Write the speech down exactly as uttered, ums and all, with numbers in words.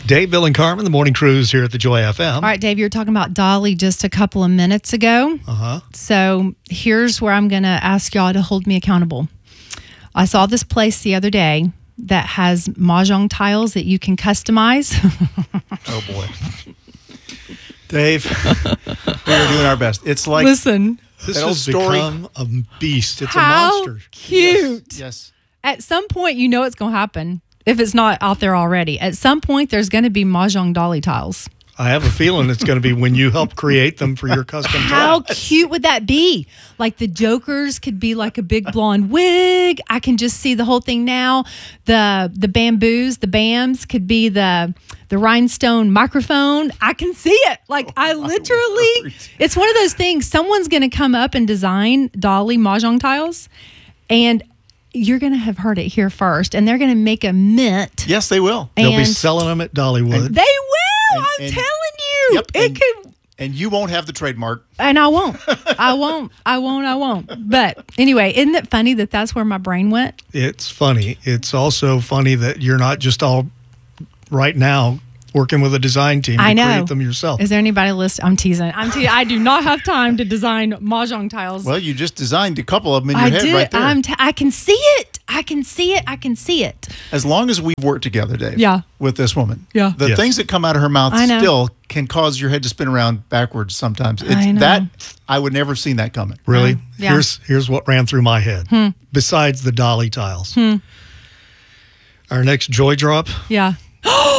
Dave, Bill, and Carmen, the morning cruise here at the Joy F M. All right, Dave, you were talking about Dolly just a couple of minutes ago. Uh-huh. So here's where I'm going to ask y'all to hold me accountable. I saw this place the other day that has mahjong tiles that you can customize. Oh, boy. Dave, we are doing our best. It's like Listen, This that old has story. become a beast. It's how a monster. cute. Yes, yes. At some point, you know it's going to happen. If it's not out there already, at some point, there's going to be mahjong Dolly tiles. I have a feeling it's going to be when you help create them for your custom How tile. cute would that be? Like the Jokers could be like a big blonde wig. I can just see the whole thing now. The the bamboos, the bams could be the the rhinestone microphone. I can see it. Like I literally, it's one of those things. Someone's going to come up and design Dolly mahjong tiles, and you're going to have heard it here first. And they're going to make a mint. Yes, they will. They'll be and selling them at Dollywood. They will. And- I'm and- telling you. Yep, it and- could. And you won't have the trademark. And I won't. I won't. I won't. I won't. But anyway, isn't it funny that that's where my brain went? It's funny. It's also funny that you're not just all right now working with a design team to I know. create them yourself. Is there anybody listening? I'm teasing. I'm teasing. I do not have time to design mahjong tiles. Well, you just designed a couple of them in your I head did. right there. I'm t- I can see it. I can see it. I can see it. As long as we've worked together, Dave, Yeah. with this woman, Yeah. the Yes. things that come out of her mouth I know. still can cause your head to spin around backwards sometimes. It's I know. That I would never have seen that coming. Really? Yeah. Here's here's what ran through my head. Hmm. Besides the Dolly tiles. Our next Joy Drop, Yeah.